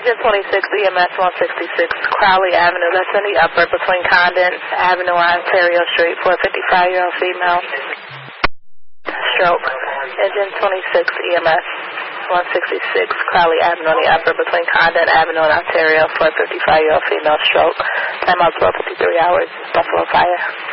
Engine 26, EMS 166, Crowley Avenue. That's in the upper between Condon Avenue and Ontario Street for a 55-year-old female. Stroke. Engine 26, EMS 166, Crowley Avenue in the upper between Condon Avenue and Ontario for a 55-year-old female. Stroke. Time out 12:53 hours. Buffalo Fire.